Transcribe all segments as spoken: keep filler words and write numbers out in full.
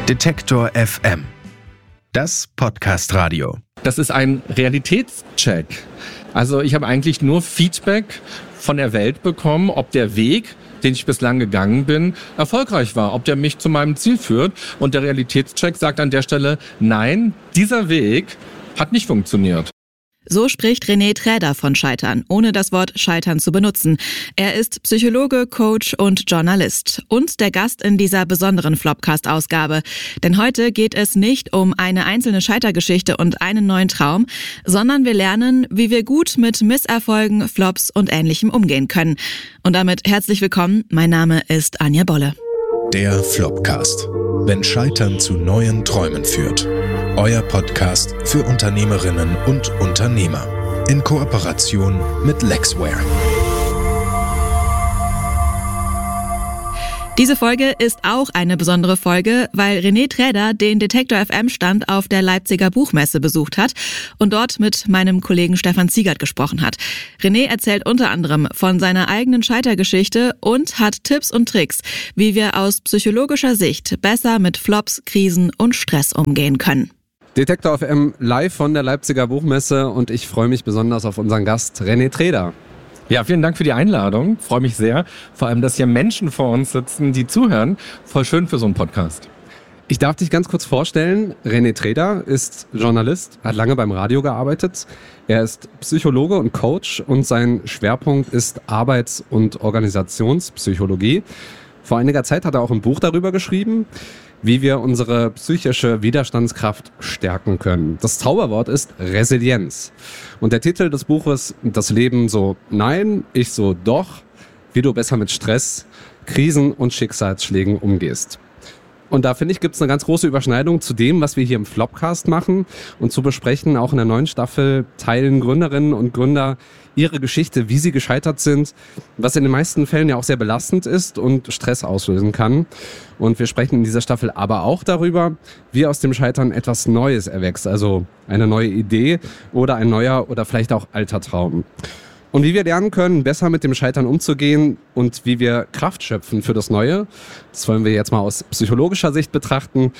Detektor F M. Das Podcast-Radio. Das ist ein Realitätscheck. Also ich habe eigentlich nur Feedback von der Welt bekommen, ob der Weg, den ich bislang gegangen bin, erfolgreich war, ob der mich zu meinem Ziel führt. Und der Realitätscheck sagt an der Stelle, nein, dieser Weg hat nicht funktioniert. So spricht René Träder von Scheitern, ohne das Wort Scheitern zu benutzen. Er ist Psychologe, Coach und Journalist und der Gast in dieser besonderen Flopcast-Ausgabe. Denn heute geht es nicht um eine einzelne Scheitergeschichte und einen neuen Traum, sondern wir lernen, wie wir gut mit Misserfolgen, Flops und Ähnlichem umgehen können. Und damit herzlich willkommen, mein Name ist Anja Bolle. Der Flopcast. Wenn Scheitern zu neuen Träumen führt. Euer Podcast für Unternehmerinnen und Unternehmer. In Kooperation mit Lexware. Diese Folge ist auch eine besondere Folge, weil René Träder den Detektor F M Stand auf der Leipziger Buchmesse besucht hat und dort mit meinem Kollegen Stefan Ziegert gesprochen hat. René erzählt unter anderem von seiner eigenen Scheitergeschichte und hat Tipps und Tricks, wie wir aus psychologischer Sicht besser mit Flops, Krisen und Stress umgehen können. Detektor F M live von der Leipziger Buchmesse und ich freue mich besonders auf unseren Gast René Träder. Ja, vielen Dank für die Einladung. Freue mich sehr. Vor allem, dass hier Menschen vor uns sitzen, die zuhören. Voll schön für so einen Podcast. Ich darf dich ganz kurz vorstellen. René Träder ist Journalist, hat lange beim Radio gearbeitet. Er ist Psychologe und Coach und sein Schwerpunkt ist Arbeits- und Organisationspsychologie. Vor einiger Zeit hat er auch ein Buch darüber geschrieben, wie wir unsere psychische Widerstandskraft stärken können. Das Zauberwort ist Resilienz. Und der Titel des Buches, Das Leben so nein, ich so doch, wie du besser mit Stress, Krisen und Schicksalsschlägen umgehst. Und da finde ich, gibt es eine ganz große Überschneidung zu dem, was wir hier im Flopcast machen und zu besprechen. Auch in der neuen Staffel teilen Gründerinnen und Gründer ihre Geschichte, wie sie gescheitert sind, was in den meisten Fällen ja auch sehr belastend ist und Stress auslösen kann. Und wir sprechen in dieser Staffel aber auch darüber, wie aus dem Scheitern etwas Neues erwächst, also eine neue Idee oder ein neuer oder vielleicht auch alter Traum. Und wie wir lernen können, besser mit dem Scheitern umzugehen und wie wir Kraft schöpfen für das Neue. Das wollen wir jetzt mal aus psychologischer Sicht betrachten.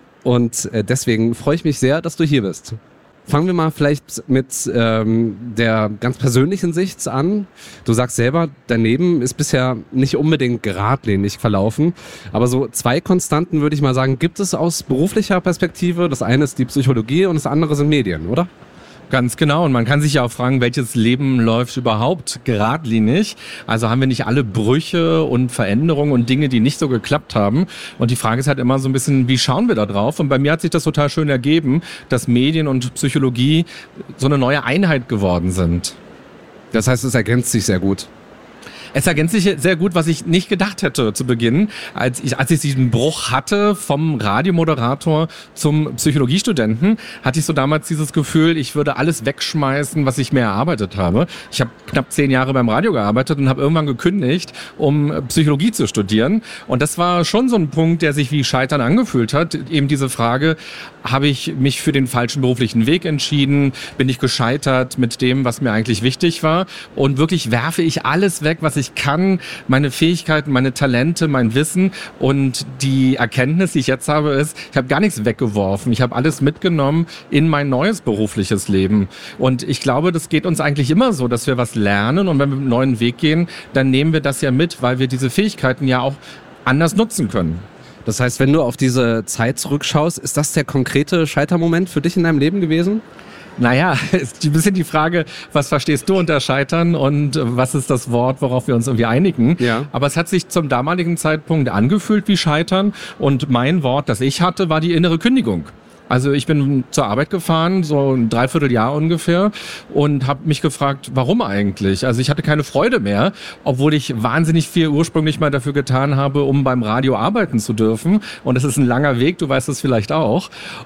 Und deswegen freue ich mich sehr, dass du hier bist. Fangen wir mal vielleicht mit ähm, der ganz persönlichen Sicht an. Du sagst selber, dein Leben ist bisher nicht unbedingt geradlinig verlaufen. Aber so zwei Konstanten, würde ich mal sagen, gibt es aus beruflicher Perspektive. Das eine ist die Psychologie und das andere sind Medien, oder? Ganz genau. Und man kann sich ja auch fragen, welches Leben läuft überhaupt geradlinig? Also haben wir nicht alle Brüche und Veränderungen und Dinge, die nicht so geklappt haben? Und die Frage ist halt immer so ein bisschen, wie schauen wir da drauf? Und bei mir hat sich das total schön ergeben, dass Medien und Psychologie so eine neue Einheit geworden sind. Das heißt, es ergänzt sich sehr gut. Es ergänzt sich sehr gut, was ich nicht gedacht hätte zu Beginn, als ich, als ich diesen Bruch hatte vom Radiomoderator zum Psychologiestudenten, hatte ich so damals dieses Gefühl, ich würde alles wegschmeißen, was ich mir erarbeitet habe. Ich habe knapp zehn Jahre beim Radio gearbeitet und habe irgendwann gekündigt, um Psychologie zu studieren. Und das war schon so ein Punkt, der sich wie Scheitern angefühlt hat. Eben diese Frage, habe ich mich für den falschen beruflichen Weg entschieden? Bin ich gescheitert mit dem, was mir eigentlich wichtig war? Und wirklich werfe ich alles weg, was ich Ich kann, meine Fähigkeiten, meine Talente, mein Wissen, und die Erkenntnis, die ich jetzt habe, ist, ich habe gar nichts weggeworfen. Ich habe alles mitgenommen in mein neues berufliches Leben. Und ich glaube, das geht uns eigentlich immer so, dass wir was lernen, und wenn wir einen neuen Weg gehen, dann nehmen wir das ja mit, weil wir diese Fähigkeiten ja auch anders nutzen können. Das heißt, wenn du auf diese Zeit zurückschaust, ist das der konkrete Scheitermoment für dich in deinem Leben gewesen? Naja, ist ein bisschen die Frage, was verstehst du unter Scheitern und was ist das Wort, worauf wir uns irgendwie einigen? Ja. Aber es hat sich zum damaligen Zeitpunkt angefühlt wie Scheitern, und mein Wort, das ich hatte, war die innere Kündigung. Also ich bin zur Arbeit gefahren, so ein Dreivierteljahr ungefähr, und habe mich gefragt, warum eigentlich? Also ich hatte keine Freude mehr, obwohl ich wahnsinnig viel ursprünglich mal dafür getan habe, um beim Radio arbeiten zu dürfen. Und das ist ein langer Weg, du weißt das vielleicht auch.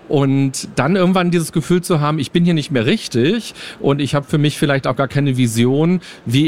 Und dann irgendwann dieses Gefühl zu haben, ich bin hier nicht mehr richtig, und ich habe für mich vielleicht auch gar keine Vision, wie ich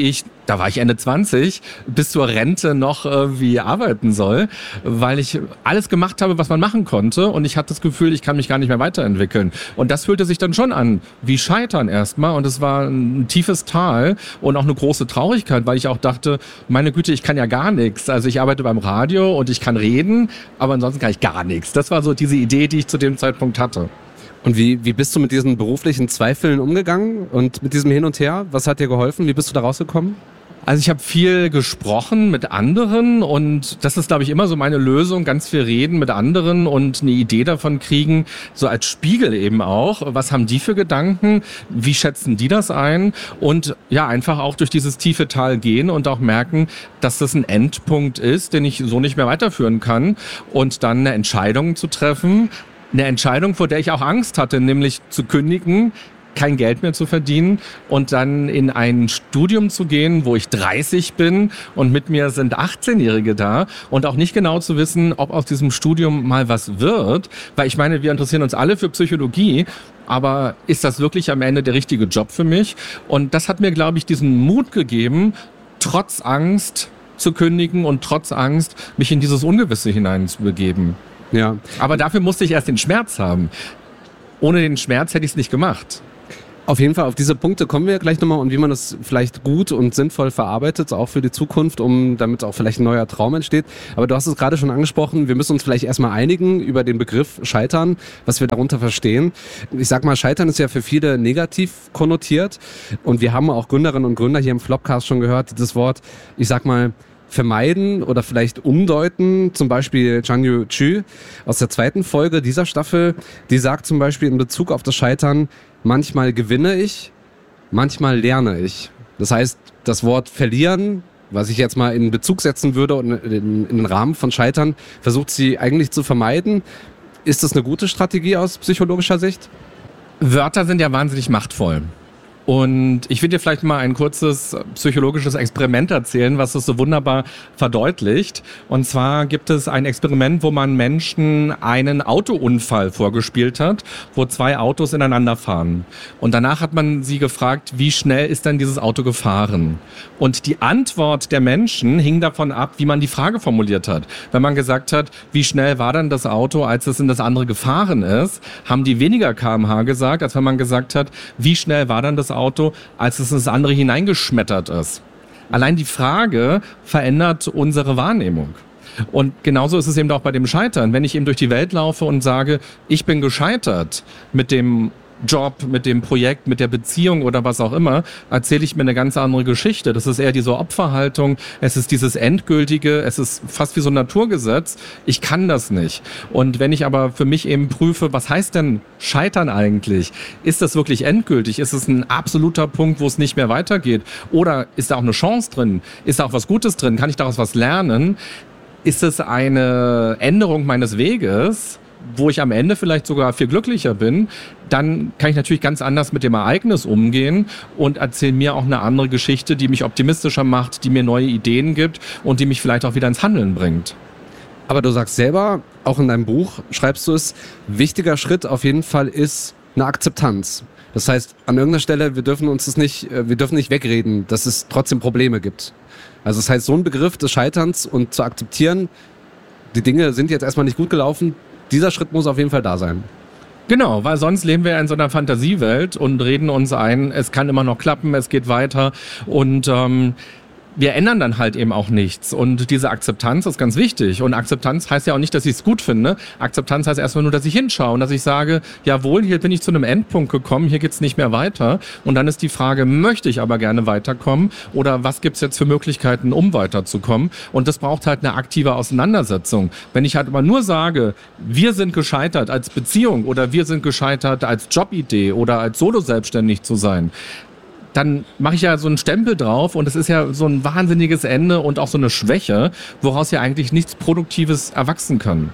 da war ich Ende zwanzig, bis zur Rente noch irgendwie arbeiten soll, weil ich alles gemacht habe, was man machen konnte und ich hatte das Gefühl, ich kann mich gar nicht mehr weiterentwickeln. Und das fühlte sich dann schon an wie Scheitern erstmal und es war ein tiefes Tal und auch eine große Traurigkeit, weil ich auch dachte, meine Güte, ich kann ja gar nichts. Also ich arbeite beim Radio und ich kann reden, aber ansonsten kann ich gar nichts. Das war so diese Idee, die ich zu dem Zeitpunkt hatte. Und wie, wie bist du mit diesen beruflichen Zweifeln umgegangen und mit diesem Hin und Her? Was hat dir geholfen? Wie bist du da rausgekommen? Also ich habe viel gesprochen mit anderen und das ist, glaube ich, immer so meine Lösung, ganz viel reden mit anderen und eine Idee davon kriegen, so als Spiegel eben auch. Was haben die für Gedanken? Wie schätzen die das ein? Und ja, einfach auch durch dieses tiefe Tal gehen und auch merken, dass das ein Endpunkt ist, den ich so nicht mehr weiterführen kann und dann eine Entscheidung zu treffen. Eine Entscheidung, vor der ich auch Angst hatte, nämlich zu kündigen, kein Geld mehr zu verdienen und dann in ein Studium zu gehen, wo ich dreißig bin und mit mir sind achtzehnjährige da und auch nicht genau zu wissen, ob aus diesem Studium mal was wird, weil ich meine, wir interessieren uns alle für Psychologie, aber ist das wirklich am Ende der richtige Job für mich? Und das hat mir, glaube ich, diesen Mut gegeben, trotz Angst zu kündigen und trotz Angst, mich in dieses Ungewisse hineinzubegeben. Ja. Aber dafür musste ich erst den Schmerz haben. Ohne den Schmerz hätte ich es nicht gemacht. Auf jeden Fall, auf diese Punkte kommen wir gleich nochmal und wie man das vielleicht gut und sinnvoll verarbeitet, auch für die Zukunft, um damit auch vielleicht ein neuer Traum entsteht. Aber du hast es gerade schon angesprochen, wir müssen uns vielleicht erstmal einigen über den Begriff Scheitern, was wir darunter verstehen. Ich sag mal, Scheitern ist ja für viele negativ konnotiert und wir haben auch Gründerinnen und Gründer hier im Flopcast schon gehört, die das Wort, ich sag mal, vermeiden oder vielleicht umdeuten. Zum Beispiel Chanyu Chu aus der zweiten Folge dieser Staffel, die sagt zum Beispiel in Bezug auf das Scheitern, manchmal gewinne ich, manchmal lerne ich. Das heißt, das Wort verlieren, was ich jetzt mal in Bezug setzen würde und in, in den Rahmen von Scheitern, versucht sie eigentlich zu vermeiden. Ist das eine gute Strategie aus psychologischer Sicht? Wörter sind ja wahnsinnig machtvoll. Und ich will dir vielleicht mal ein kurzes psychologisches Experiment erzählen, was das so wunderbar verdeutlicht. Und zwar gibt es ein Experiment, wo man Menschen einen Autounfall vorgespielt hat, wo zwei Autos ineinander fahren. Und danach hat man sie gefragt, wie schnell ist denn dieses Auto gefahren? Und die Antwort der Menschen hing davon ab, wie man die Frage formuliert hat. Wenn man gesagt hat, wie schnell war denn das Auto, als es in das andere gefahren ist, haben die weniger Kilometer pro Stunde gesagt, als wenn man gesagt hat, wie schnell war denn das Auto, als es in das andere hineingeschmettert ist. Allein die Frage verändert unsere Wahrnehmung. Und genauso ist es eben auch bei dem Scheitern. Wenn ich eben durch die Welt laufe und sage, ich bin gescheitert mit dem Job, mit dem Projekt, mit der Beziehung oder was auch immer, erzähle ich mir eine ganz andere Geschichte. Das ist eher diese Opferhaltung, es ist dieses Endgültige, es ist fast wie so ein Naturgesetz, ich kann das nicht. Und wenn ich aber für mich eben prüfe, was heißt denn Scheitern eigentlich? Ist das wirklich endgültig? Ist es ein absoluter Punkt, wo es nicht mehr weitergeht? Oder ist da auch eine Chance drin? Ist da auch was Gutes drin? Kann ich daraus was lernen? Ist es eine Änderung meines Weges, wo ich am Ende vielleicht sogar viel glücklicher bin, dann kann ich natürlich ganz anders mit dem Ereignis umgehen und erzähle mir auch eine andere Geschichte, die mich optimistischer macht, die mir neue Ideen gibt und die mich vielleicht auch wieder ins Handeln bringt. Aber du sagst selber, auch in deinem Buch schreibst du es, wichtiger Schritt auf jeden Fall ist eine Akzeptanz. Das heißt, an irgendeiner Stelle, wir dürfen uns das nicht, wir dürfen nicht wegreden, dass es trotzdem Probleme gibt. Also das heißt, so ein Begriff des Scheiterns und zu akzeptieren, die Dinge sind jetzt erstmal nicht gut gelaufen, dieser Schritt muss auf jeden Fall da sein. Genau, weil sonst leben wir in so einer Fantasiewelt und reden uns ein, es kann immer noch klappen, es geht weiter und ähm, wir ändern dann halt eben auch nichts. Und diese Akzeptanz ist ganz wichtig. Und Akzeptanz heißt ja auch nicht, dass ich es gut finde. Akzeptanz heißt erstmal nur, dass ich hinschaue und dass ich sage, jawohl, hier bin ich zu einem Endpunkt gekommen, hier geht's nicht mehr weiter. Und dann ist die Frage, möchte ich aber gerne weiterkommen? Oder was gibt's jetzt für Möglichkeiten, um weiterzukommen? Und das braucht halt eine aktive Auseinandersetzung. Wenn ich halt aber nur sage, wir sind gescheitert als Beziehung oder wir sind gescheitert als Jobidee oder als Solo-selbstständig zu sein, dann mache ich ja so einen Stempel drauf und es ist ja so ein wahnsinniges Ende und auch so eine Schwäche, woraus ja eigentlich nichts Produktives erwachsen kann.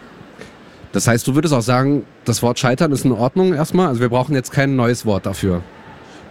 Das heißt, du würdest auch sagen, das Wort Scheitern ist in Ordnung erstmal? Also wir brauchen jetzt kein neues Wort dafür.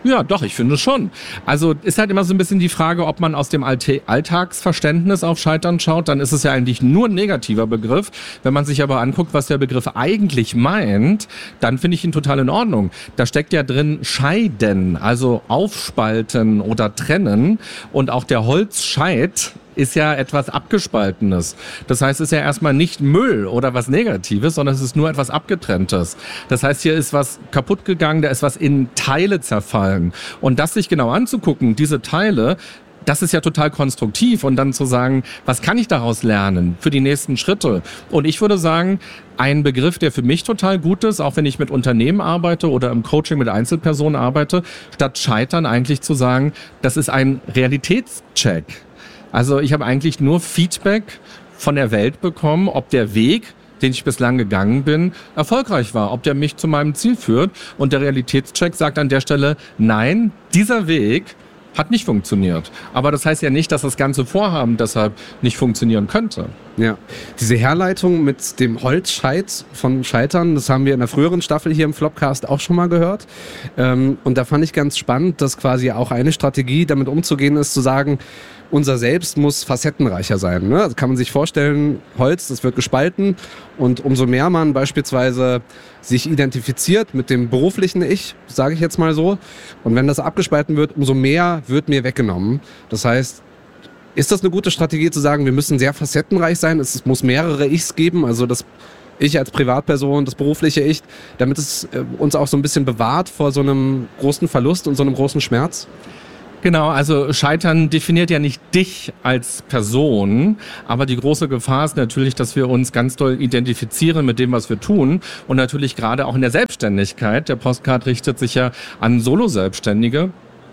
Ja, doch, ich finde schon. Also ist halt immer so ein bisschen die Frage, ob man aus dem Alltagsverständnis auf Scheitern schaut, dann ist es ja eigentlich nur ein negativer Begriff. Wenn man sich aber anguckt, was der Begriff eigentlich meint, dann finde ich ihn total in Ordnung. Da steckt ja drin scheiden, also aufspalten oder trennen, und auch der Holzscheit ist ja etwas Abgespaltenes. Das heißt, es ist ja erstmal nicht Müll oder was Negatives, sondern es ist nur etwas Abgetrenntes. Das heißt, hier ist was kaputt gegangen, da ist was in Teile zerfallen. Und das sich genau anzugucken, diese Teile, das ist ja total konstruktiv, und dann zu sagen, was kann ich daraus lernen für die nächsten Schritte? Und ich würde sagen, ein Begriff, der für mich total gut ist, auch wenn ich mit Unternehmen arbeite oder im Coaching mit Einzelpersonen arbeite, statt Scheitern eigentlich zu sagen, das ist ein Realitätscheck. Also ich habe eigentlich nur Feedback von der Welt bekommen, ob der Weg, den ich bislang gegangen bin, erfolgreich war, ob der mich zu meinem Ziel führt. Und der Realitätscheck sagt an der Stelle, nein, dieser Weg hat nicht funktioniert. Aber das heißt ja nicht, dass das ganze Vorhaben deshalb nicht funktionieren könnte. Ja, diese Herleitung mit dem Holzscheit von Scheitern, das haben wir in der früheren Staffel hier im Flopcast auch schon mal gehört. Ähm, und da fand ich ganz spannend, dass quasi auch eine Strategie, damit umzugehen ist, zu sagen, unser Selbst muss facettenreicher sein. Ne? Also kann man sich vorstellen, Holz, das wird gespalten, und umso mehr man beispielsweise sich identifiziert mit dem beruflichen Ich, sage ich jetzt mal so, und wenn das abgespalten wird, umso mehr wird mir weggenommen. Das heißt, ist das eine gute Strategie zu sagen, wir müssen sehr facettenreich sein, es muss mehrere Ichs geben, also das Ich als Privatperson, das berufliche Ich, damit es uns auch so ein bisschen bewahrt vor so einem großen Verlust und so einem großen Schmerz? Genau, also Scheitern definiert ja nicht dich als Person, aber die große Gefahr ist natürlich, dass wir uns ganz doll identifizieren mit dem, was wir tun, und natürlich gerade auch in der Selbstständigkeit. Der Postcard richtet sich ja an Solo-Selbstständige.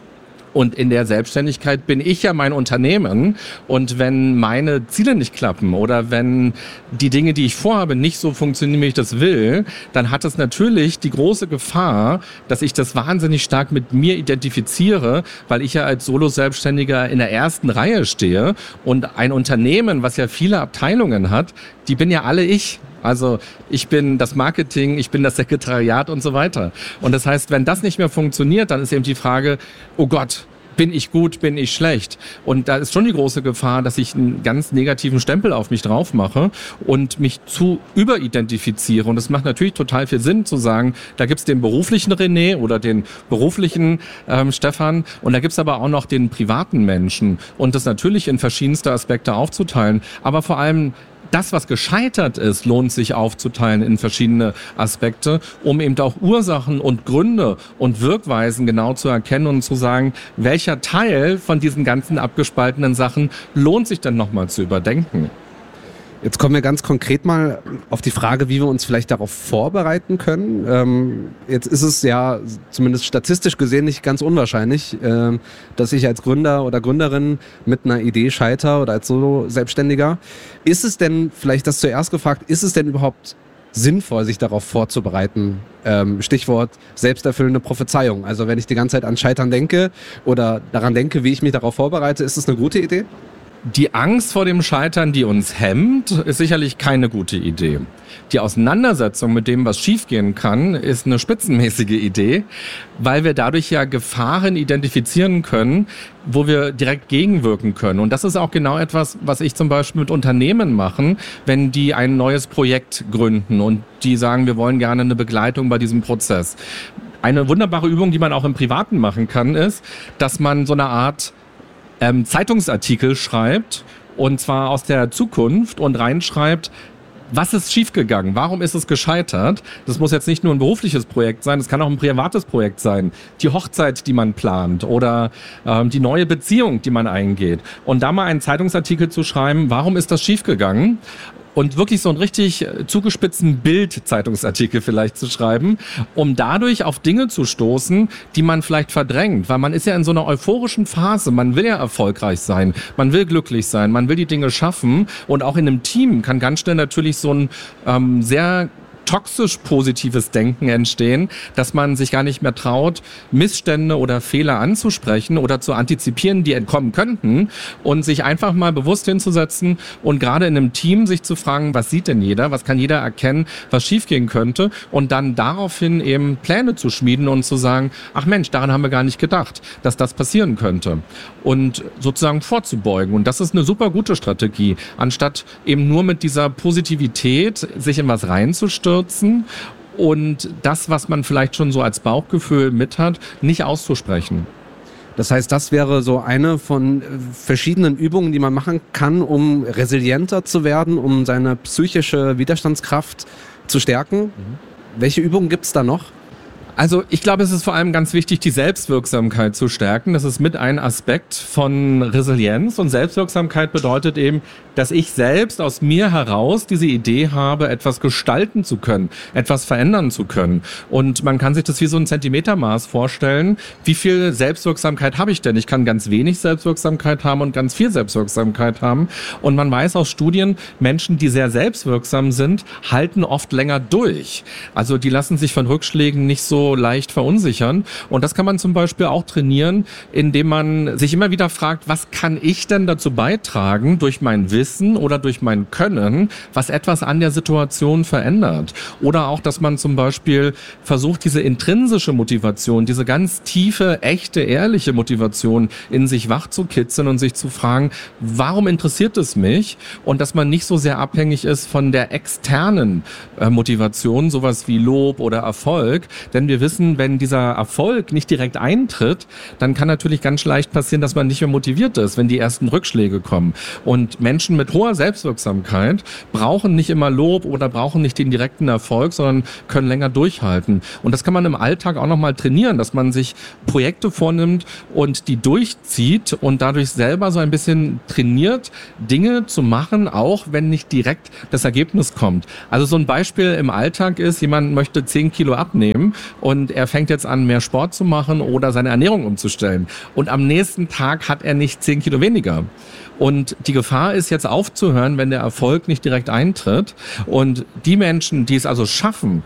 Und in der Selbstständigkeit bin ich ja mein Unternehmen, und wenn meine Ziele nicht klappen oder wenn die Dinge, die ich vorhabe, nicht so funktionieren, wie ich das will, dann hat es natürlich die große Gefahr, dass ich das wahnsinnig stark mit mir identifiziere, weil ich ja als Solo-Selbstständiger in der ersten Reihe stehe, und ein Unternehmen, was ja viele Abteilungen hat, die bin ja alle ich. Also ich bin das Marketing, ich bin das Sekretariat und so weiter. Und das heißt, wenn das nicht mehr funktioniert, dann ist eben die Frage, oh Gott, bin ich gut, bin ich schlecht? Und da ist schon die große Gefahr, dass ich einen ganz negativen Stempel auf mich drauf mache und mich zu überidentifiziere. Und es macht natürlich total viel Sinn zu sagen, da gibt's den beruflichen René oder den beruflichen ähm, Stefan, und da gibt's aber auch noch den privaten Menschen. Und das natürlich in verschiedenste Aspekte aufzuteilen. Aber vor allem das, was gescheitert ist, lohnt sich aufzuteilen in verschiedene Aspekte, um eben auch Ursachen und Gründe und Wirkweisen genau zu erkennen und zu sagen, welcher Teil von diesen ganzen abgespaltenen Sachen lohnt sich denn nochmal zu überdenken. Jetzt kommen wir ganz konkret mal auf die Frage, wie wir uns vielleicht darauf vorbereiten können. Ähm, jetzt ist es ja zumindest statistisch gesehen nicht ganz unwahrscheinlich, ähm, dass ich als Gründer oder Gründerin mit einer Idee scheitere oder als Solo-Selbstständiger. Ist es denn, vielleicht das zuerst gefragt, ist es denn überhaupt sinnvoll, sich darauf vorzubereiten? Ähm, Stichwort selbsterfüllende Prophezeiung. Also wenn ich die ganze Zeit an Scheitern denke oder daran denke, wie ich mich darauf vorbereite, ist das eine gute Idee? Die Angst vor dem Scheitern, die uns hemmt, ist sicherlich keine gute Idee. Die Auseinandersetzung mit dem, was schiefgehen kann, ist eine spitzenmäßige Idee, weil wir dadurch ja Gefahren identifizieren können, wo wir direkt gegenwirken können. Und das ist auch genau etwas, was ich zum Beispiel mit Unternehmen mache, wenn die ein neues Projekt gründen und die sagen, wir wollen gerne eine Begleitung bei diesem Prozess. Eine wunderbare Übung, die man auch im Privaten machen kann, ist, dass man so eine Art Ähm, Zeitungsartikel schreibt, und zwar aus der Zukunft, und reinschreibt, was ist schiefgegangen? Warum ist es gescheitert? Das muss jetzt nicht nur ein berufliches Projekt sein, es kann auch ein privates Projekt sein. Die Hochzeit, die man plant, oder ähm, die neue Beziehung, die man eingeht. Und da mal einen Zeitungsartikel zu schreiben, warum ist das schiefgegangen? Und wirklich so einen richtig zugespitzten Bild-Zeitungsartikel vielleicht zu schreiben, um dadurch auf Dinge zu stoßen, die man vielleicht verdrängt. Weil man ist ja in so einer euphorischen Phase, man will ja erfolgreich sein, man will glücklich sein, man will die Dinge schaffen. Und auch in einem Team kann ganz schnell natürlich so ein ähm, sehr toxisch positives Denken entstehen, dass man sich gar nicht mehr traut, Missstände oder Fehler anzusprechen oder zu antizipieren, die entkommen könnten, und sich einfach mal bewusst hinzusetzen und gerade in einem Team sich zu fragen, was sieht denn jeder, was kann jeder erkennen, was schiefgehen könnte, und dann daraufhin eben Pläne zu schmieden und zu sagen, ach Mensch, daran haben wir gar nicht gedacht, dass das passieren könnte, und sozusagen vorzubeugen. Und das ist eine super gute Strategie, anstatt eben nur mit dieser Positivität sich in was reinzustürzen und das, was man vielleicht schon so als Bauchgefühl mit hat, nicht auszusprechen. Das heißt, das wäre so eine von verschiedenen Übungen, die man machen kann, um resilienter zu werden, um seine psychische Widerstandskraft zu stärken. Mhm. Welche Übungen gibt es da noch? Also ich glaube, es ist vor allem ganz wichtig, die Selbstwirksamkeit zu stärken. Das ist mit ein Aspekt von Resilienz. Und Selbstwirksamkeit bedeutet eben, dass ich selbst aus mir heraus diese Idee habe, etwas gestalten zu können, etwas verändern zu können. Und man kann sich das wie so ein Zentimetermaß vorstellen. Wie viel Selbstwirksamkeit habe ich denn? Ich kann ganz wenig Selbstwirksamkeit haben und ganz viel Selbstwirksamkeit haben. Und man weiß aus Studien, Menschen, die sehr selbstwirksam sind, halten oft länger durch. Also die lassen sich von Rückschlägen nicht so leicht verunsichern. Und das kann man zum Beispiel auch trainieren, indem man sich immer wieder fragt, was kann ich denn dazu beitragen, durch mein Wissen oder durch mein Können, was etwas an der Situation verändert. Oder auch, dass man zum Beispiel versucht, diese intrinsische Motivation, diese ganz tiefe, echte, ehrliche Motivation in sich wach zu kitzeln und sich zu fragen, warum interessiert es mich? Und dass man nicht so sehr abhängig ist von der externen äh, Motivation, sowas wie Lob oder Erfolg. Denn wir wissen, wenn dieser Erfolg nicht direkt eintritt, dann kann natürlich ganz leicht passieren, dass man nicht mehr motiviert ist, wenn die ersten Rückschläge kommen. Und Menschen mit hoher Selbstwirksamkeit brauchen nicht immer Lob oder brauchen nicht den direkten Erfolg, sondern können länger durchhalten. Und das kann man im Alltag auch nochmal trainieren, dass man sich Projekte vornimmt und die durchzieht und dadurch selber so ein bisschen trainiert, Dinge zu machen, auch wenn nicht direkt das Ergebnis kommt. Also so ein Beispiel im Alltag ist, jemand möchte zehn Kilo abnehmen und er fängt jetzt an, mehr Sport zu machen oder seine Ernährung umzustellen. Und am nächsten Tag hat er nicht zehn Kilo weniger. Und die Gefahr ist jetzt aufzuhören, wenn der Erfolg nicht direkt eintritt. Und die Menschen, die es also schaffen,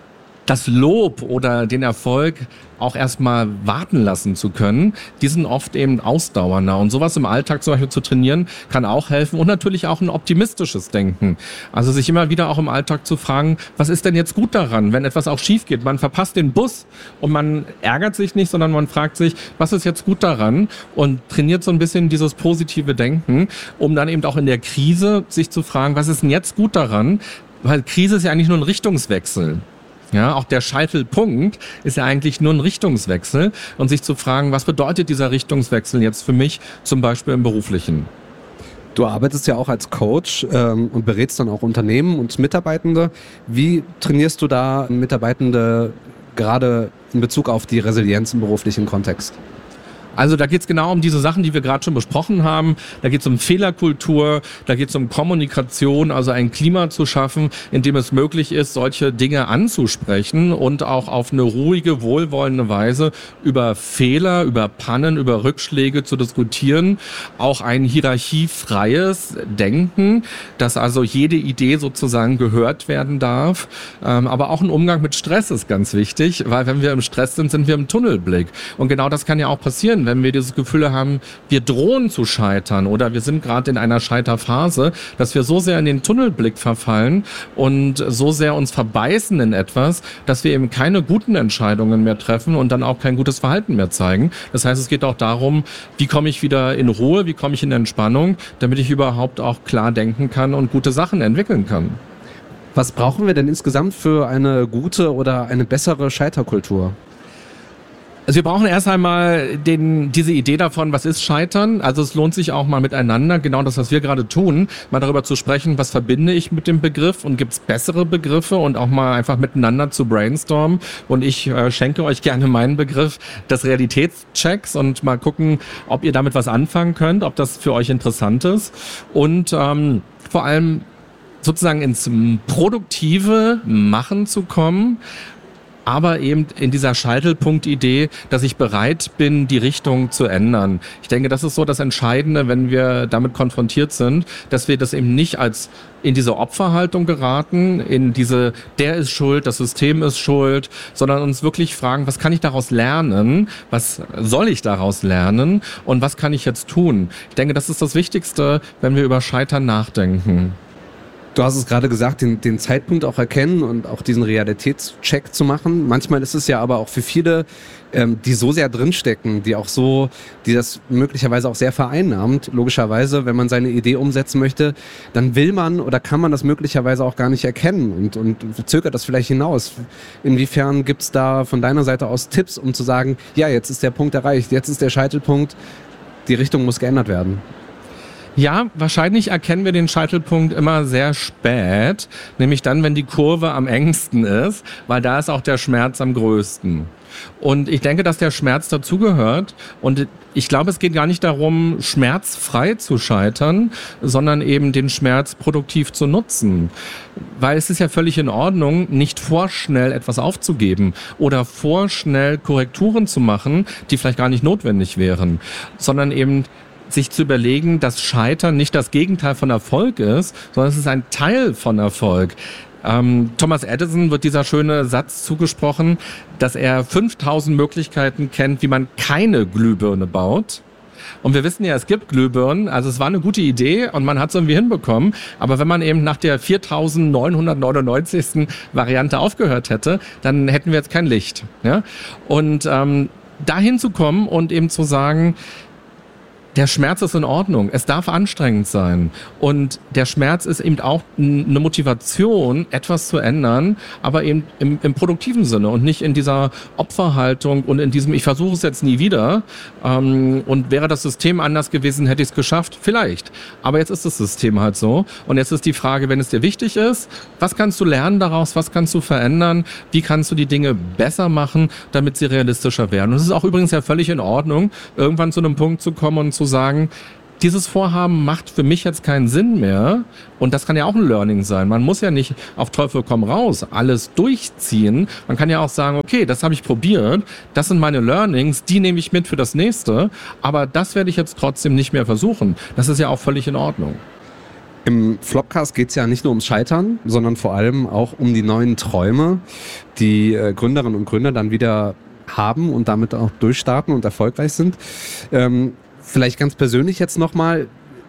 das Lob oder den Erfolg auch erstmal warten lassen zu können, die sind oft eben ausdauernder. Und sowas im Alltag zum Beispiel zu trainieren, kann auch helfen. Und natürlich auch ein optimistisches Denken. Also sich immer wieder auch im Alltag zu fragen, was ist denn jetzt gut daran, wenn etwas auch schief geht? Man verpasst den Bus und man ärgert sich nicht, sondern man fragt sich, was ist jetzt gut daran? Und trainiert so ein bisschen dieses positive Denken, um dann eben auch in der Krise sich zu fragen, was ist denn jetzt gut daran? Weil Krise ist ja eigentlich nur ein Richtungswechsel. Ja, auch der Scheitelpunkt ist ja eigentlich nur ein Richtungswechsel, und sich zu fragen, was bedeutet dieser Richtungswechsel jetzt für mich, zum Beispiel im Beruflichen? Du arbeitest ja auch als Coach ähm, und berätst dann auch Unternehmen und Mitarbeitende. Wie trainierst du da Mitarbeitende gerade in Bezug auf die Resilienz im beruflichen Kontext? Also da geht es genau um diese Sachen, die wir gerade schon besprochen haben. Da geht es um Fehlerkultur, da geht es um Kommunikation, also ein Klima zu schaffen, in dem es möglich ist, solche Dinge anzusprechen und auch auf eine ruhige, wohlwollende Weise über Fehler, über Pannen, über Rückschläge zu diskutieren. Auch ein hierarchiefreies Denken, dass also jede Idee sozusagen gehört werden darf. Ähm, aber auch ein Umgang mit Stress ist ganz wichtig, weil wenn wir im Stress sind, sind wir im Tunnelblick. Und genau das kann ja auch passieren, wenn wir dieses Gefühl haben, wir drohen zu scheitern oder wir sind gerade in einer Scheiterphase, dass wir so sehr in den Tunnelblick verfallen und so sehr uns verbeißen in etwas, dass wir eben keine guten Entscheidungen mehr treffen und dann auch kein gutes Verhalten mehr zeigen. Das heißt, es geht auch darum, wie komme ich wieder in Ruhe, wie komme ich in Entspannung, damit ich überhaupt auch klar denken kann und gute Sachen entwickeln kann. Was brauchen wir denn insgesamt für eine gute oder eine bessere Scheiterkultur? Also wir brauchen erst einmal den, diese Idee davon, was ist Scheitern. Also es lohnt sich auch mal miteinander, genau das, was wir gerade tun, mal darüber zu sprechen, was verbinde ich mit dem Begriff und gibt es bessere Begriffe, und auch mal einfach miteinander zu brainstormen. Und ich äh, schenke euch gerne meinen Begriff des Realitätschecks und mal gucken, ob ihr damit was anfangen könnt, ob das für euch interessant ist. Und ähm, vor allem sozusagen ins produktive Machen zu kommen, aber eben in dieser Scheitelpunktidee, dass ich bereit bin, die Richtung zu ändern. Ich denke, das ist so das Entscheidende, wenn wir damit konfrontiert sind, dass wir das eben nicht als in diese Opferhaltung geraten, in diese, der ist schuld, das System ist schuld, sondern uns wirklich fragen, was kann ich daraus lernen, was soll ich daraus lernen und was kann ich jetzt tun? Ich denke, das ist das Wichtigste, wenn wir über Scheitern nachdenken. Du hast es gerade gesagt, den, den Zeitpunkt auch erkennen und auch diesen Realitätscheck zu machen. Manchmal ist es ja aber auch für viele, ähm, die so sehr drinstecken, die auch so, die das möglicherweise auch sehr vereinnahmt. Logischerweise, wenn man seine Idee umsetzen möchte, dann will man oder kann man das möglicherweise auch gar nicht erkennen und, und zögert das vielleicht hinaus. Inwiefern gibt es da von deiner Seite aus Tipps, um zu sagen, ja, jetzt ist der Punkt erreicht, jetzt ist der Scheitelpunkt, die Richtung muss geändert werden? Ja, wahrscheinlich erkennen wir den Scheitelpunkt immer sehr spät, nämlich dann, wenn die Kurve am engsten ist, weil da ist auch der Schmerz am größten. Und ich denke, dass der Schmerz dazugehört. Und ich glaube, es geht gar nicht darum, schmerzfrei zu scheitern, sondern eben den Schmerz produktiv zu nutzen. Weil es ist ja völlig in Ordnung, nicht vorschnell etwas aufzugeben oder vorschnell Korrekturen zu machen, die vielleicht gar nicht notwendig wären, sondern eben sich zu überlegen, dass Scheitern nicht das Gegenteil von Erfolg ist, sondern es ist ein Teil von Erfolg. Ähm, Thomas Edison wird dieser schöne Satz zugesprochen, dass er fünftausend Möglichkeiten kennt, wie man keine Glühbirne baut. Und wir wissen ja, es gibt Glühbirnen, also es war eine gute Idee und man hat es irgendwie hinbekommen. Aber wenn man eben nach der viertausendneunhundertneunundneunzigsten Variante aufgehört hätte, dann hätten wir jetzt kein Licht. Ja? Und ähm, dahin zu kommen und eben zu sagen, der Schmerz ist in Ordnung, es darf anstrengend sein und der Schmerz ist eben auch eine Motivation, etwas zu ändern, aber eben im, im produktiven Sinne und nicht in dieser Opferhaltung und in diesem, ich versuche es jetzt nie wieder ähm, und wäre das System anders gewesen, hätte ich es geschafft, vielleicht. Aber jetzt ist das System halt so und jetzt ist die Frage, wenn es dir wichtig ist, was kannst du lernen daraus, was kannst du verändern, wie kannst du die Dinge besser machen, damit sie realistischer werden. Und es ist auch übrigens ja völlig in Ordnung, irgendwann zu einem Punkt zu kommen und zu sagen, dieses Vorhaben macht für mich jetzt keinen Sinn mehr und das kann ja auch ein Learning sein. Man muss ja nicht auf Teufel komm raus alles durchziehen. Man kann ja auch sagen, okay, das habe ich probiert, das sind meine Learnings, die nehme ich mit für das nächste, aber das werde ich jetzt trotzdem nicht mehr versuchen. Das ist ja auch völlig in Ordnung. Im Flopcast geht es ja nicht nur ums Scheitern, sondern vor allem auch um die neuen Träume, die äh, Gründerinnen und Gründer dann wieder haben und damit auch durchstarten und erfolgreich sind. Ähm, Vielleicht ganz persönlich jetzt nochmal,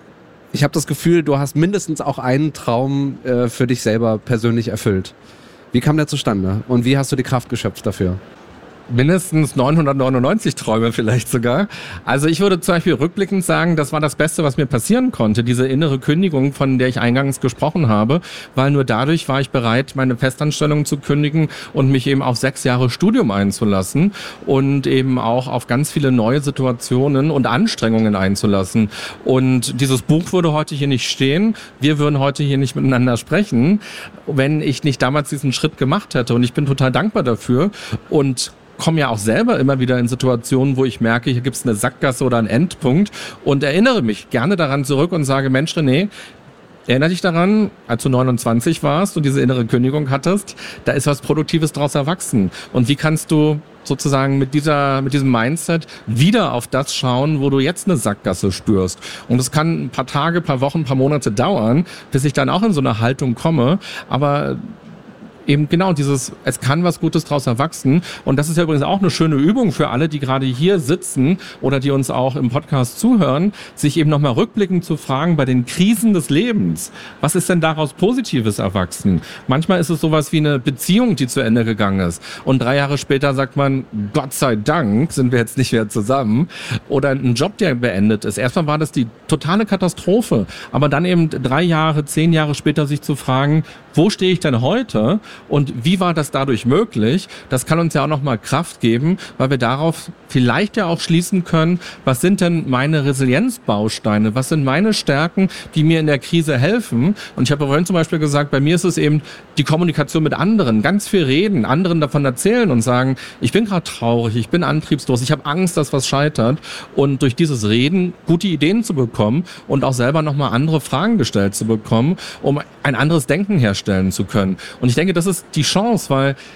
ich habe das Gefühl, du hast mindestens auch einen Traum äh, für dich selber persönlich erfüllt. Wie kam der zustande und wie hast du die Kraft geschöpft dafür? Mindestens neunhundertneunundneunzig Träume vielleicht sogar. Also ich würde zum Beispiel rückblickend sagen, das war das Beste, was mir passieren konnte, diese innere Kündigung, von der ich eingangs gesprochen habe, weil nur dadurch war ich bereit, meine Festanstellung zu kündigen und mich eben auf sechs Jahre Studium einzulassen und eben auch auf ganz viele neue Situationen und Anstrengungen einzulassen. Und dieses Buch würde heute hier nicht stehen, wir würden heute hier nicht miteinander sprechen, wenn ich nicht damals diesen Schritt gemacht hätte. Und ich bin total dankbar dafür und komme ja auch selber immer wieder in Situationen, wo ich merke, hier gibt es eine Sackgasse oder einen Endpunkt und erinnere mich gerne daran zurück und sage, Mensch René, erinnere dich daran, als du neunundzwanzig warst und diese innere Kündigung hattest, da ist was Produktives draus erwachsen. Und wie kannst du sozusagen mit dieser, mit diesem Mindset wieder auf das schauen, wo du jetzt eine Sackgasse spürst? Und es kann ein paar Tage, ein paar Wochen, ein paar Monate dauern, bis ich dann auch in so eine Haltung komme, aber eben genau dieses, es kann was Gutes draus erwachsen. Und das ist ja übrigens auch eine schöne Übung für alle, die gerade hier sitzen oder die uns auch im Podcast zuhören, sich eben nochmal rückblickend zu fragen bei den Krisen des Lebens. Was ist denn daraus Positives erwachsen? Manchmal ist es sowas wie eine Beziehung, die zu Ende gegangen ist. Und drei Jahre später sagt man, Gott sei Dank sind wir jetzt nicht mehr zusammen. Oder ein Job, der beendet ist. Erstmal war das die totale Katastrophe. Aber dann eben drei Jahre, zehn Jahre später sich zu fragen, wo stehe ich denn heute und wie war das dadurch möglich? Das kann uns ja auch nochmal Kraft geben, weil wir darauf vielleicht ja auch schließen können, was sind denn meine Resilienzbausteine? Was sind meine Stärken, die mir in der Krise helfen? Und ich habe vorhin zum Beispiel gesagt, bei mir ist es eben die Kommunikation mit anderen, ganz viel reden, anderen davon erzählen und sagen, ich bin gerade traurig, ich bin antriebslos, ich habe Angst, dass was scheitert. Und durch dieses Reden gute Ideen zu bekommen und auch selber nochmal andere Fragen gestellt zu bekommen, um ein anderes Denken herzustellen stellen zu können. Und ich denke, das ist die Chance, weil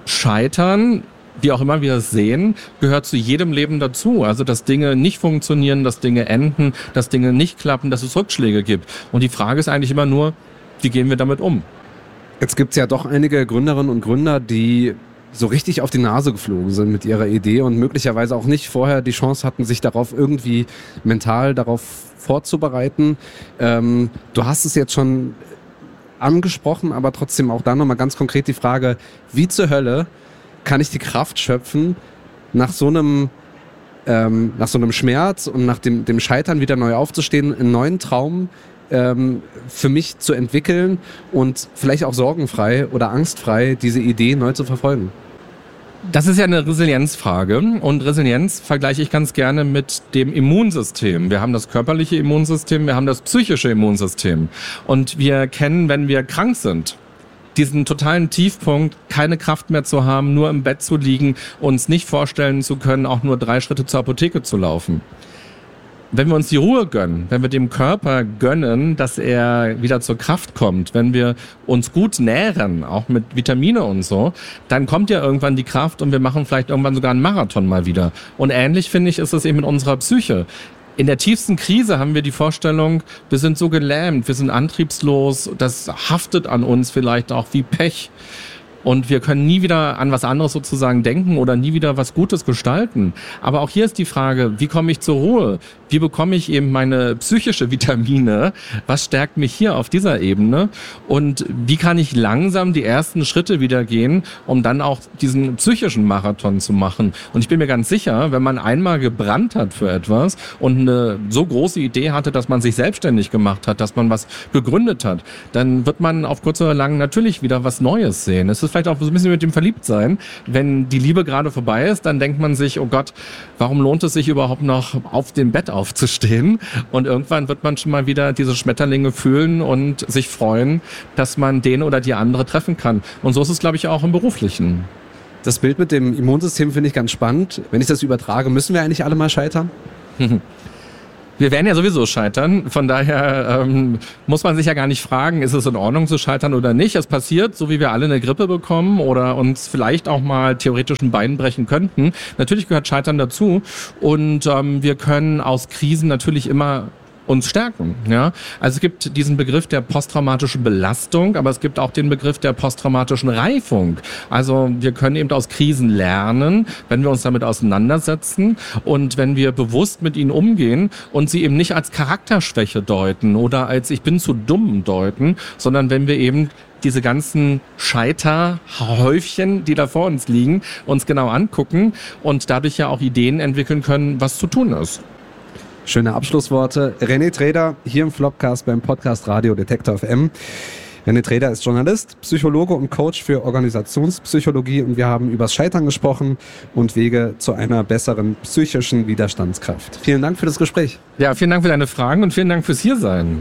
Scheitern, wie auch immer wir es sehen, gehört zu jedem Leben dazu. Also, dass Dinge nicht funktionieren, dass Dinge enden, dass Dinge nicht klappen, dass es Rückschläge gibt. Und die Frage ist eigentlich immer nur, wie gehen wir damit um? Jetzt gibt es ja doch einige Gründerinnen und Gründer, die so richtig auf die Nase geflogen sind mit ihrer Idee und möglicherweise auch nicht vorher die Chance hatten, sich darauf irgendwie mental darauf vorzubereiten. Ähm, du hast es jetzt schon angesprochen, aber trotzdem auch da nochmal ganz konkret die Frage, wie zur Hölle kann ich die Kraft schöpfen, nach so einem, ähm, nach so einem Schmerz und nach dem, dem Scheitern wieder neu aufzustehen, einen neuen Traum ähm, für mich zu entwickeln und vielleicht auch sorgenfrei oder angstfrei diese Idee neu zu verfolgen? Das ist ja eine Resilienzfrage und Resilienz vergleiche ich ganz gerne mit dem Immunsystem. Wir haben das körperliche Immunsystem, wir haben das psychische Immunsystem und wir kennen, wenn wir krank sind, diesen totalen Tiefpunkt, keine Kraft mehr zu haben, nur im Bett zu liegen, uns nicht vorstellen zu können, auch nur drei Schritte zur Apotheke zu laufen. Wenn wir uns die Ruhe gönnen, wenn wir dem Körper gönnen, dass er wieder zur Kraft kommt, wenn wir uns gut nähren, auch mit Vitamine und so, dann kommt ja irgendwann die Kraft und wir machen vielleicht irgendwann sogar einen Marathon mal wieder. Und ähnlich, finde ich, ist es eben mit unserer Psyche. In der tiefsten Krise haben wir die Vorstellung, wir sind so gelähmt, wir sind antriebslos, das haftet an uns vielleicht auch wie Pech. Und wir können nie wieder an was anderes sozusagen denken oder nie wieder was Gutes gestalten. Aber auch hier ist die Frage, wie komme ich zur Ruhe? Wie bekomme ich eben meine psychische Vitamine? Was stärkt mich hier auf dieser Ebene? Und wie kann ich langsam die ersten Schritte wieder gehen, um dann auch diesen psychischen Marathon zu machen? Und ich bin mir ganz sicher, wenn man einmal gebrannt hat für etwas und eine so große Idee hatte, dass man sich selbstständig gemacht hat, dass man was gegründet hat, dann wird man auf kurz oder lang natürlich wieder was Neues sehen. Es ist vielleicht auch so ein bisschen mit dem Verliebtsein. Wenn die Liebe gerade vorbei ist, dann denkt man sich, oh Gott, warum lohnt es sich überhaupt noch auf dem Bett aufzustehen? Und irgendwann wird man schon mal wieder diese Schmetterlinge fühlen und sich freuen, dass man den oder die andere treffen kann. Und so ist es, glaube ich, auch im Beruflichen. Das Bild mit dem Immunsystem finde ich ganz spannend. Wenn ich das übertrage, müssen wir eigentlich alle mal scheitern? Wir werden ja sowieso scheitern, von daher ähm, muss man sich ja gar nicht fragen, ist es in Ordnung zu scheitern oder nicht. Es passiert, so wie wir alle eine Grippe bekommen oder uns vielleicht auch mal theoretisch ein Bein brechen könnten. Natürlich gehört Scheitern dazu und ähm, wir können aus Krisen natürlich immer uns stärken. Ja? Also es gibt diesen Begriff der posttraumatischen Belastung, aber es gibt auch den Begriff der posttraumatischen Reifung. Also wir können eben aus Krisen lernen, wenn wir uns damit auseinandersetzen und wenn wir bewusst mit ihnen umgehen und sie eben nicht als Charakterschwäche deuten oder als ich bin zu dumm deuten, sondern wenn wir eben diese ganzen Scheiterhäufchen, die da vor uns liegen, uns genau angucken und dadurch ja auch Ideen entwickeln können, was zu tun ist. Schöne Abschlussworte. René Treder hier im Flopcast beim Podcast Radio Detektor F M. René Treder ist Journalist, Psychologe und Coach für Organisationspsychologie und wir haben übers Scheitern gesprochen und Wege zu einer besseren psychischen Widerstandskraft. Vielen Dank für das Gespräch. Ja, vielen Dank für deine Fragen und vielen Dank fürs Hiersein.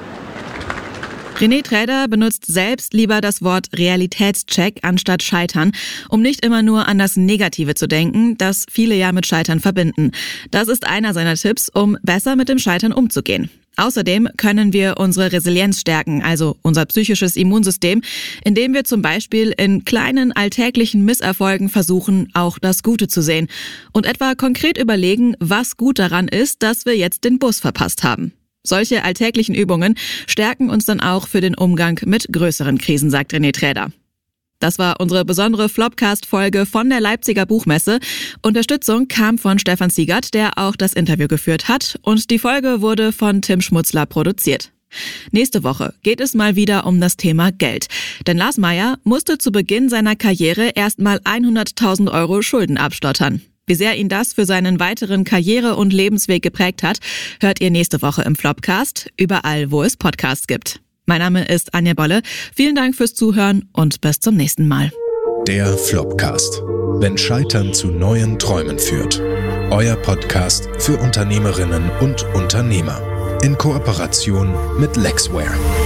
René Treder benutzt selbst lieber das Wort Realitätscheck anstatt Scheitern, um nicht immer nur an das Negative zu denken, das viele ja mit Scheitern verbinden. Das ist einer seiner Tipps, um besser mit dem Scheitern umzugehen. Außerdem können wir unsere Resilienz stärken, also unser psychisches Immunsystem, indem wir zum Beispiel in kleinen alltäglichen Misserfolgen versuchen, auch das Gute zu sehen und etwa konkret überlegen, was gut daran ist, dass wir jetzt den Bus verpasst haben. Solche alltäglichen Übungen stärken uns dann auch für den Umgang mit größeren Krisen, sagt René Treder. Das war unsere besondere Flopcast-Folge von der Leipziger Buchmesse. Unterstützung kam von Stefan Siegert, der auch das Interview geführt hat. Und die Folge wurde von Tim Schmutzler produziert. Nächste Woche geht es mal wieder um das Thema Geld. Denn Lars Meyer musste zu Beginn seiner Karriere erstmal hunderttausend Euro Schulden abstottern. Wie sehr ihn das für seinen weiteren Karriere- und Lebensweg geprägt hat, hört ihr nächste Woche im Flopcast, überall wo es Podcasts gibt. Mein Name ist Anja Bolle. Vielen Dank fürs Zuhören und bis zum nächsten Mal. Der Flopcast. Wenn Scheitern zu neuen Träumen führt. Euer Podcast für Unternehmerinnen und Unternehmer. In Kooperation mit Lexware.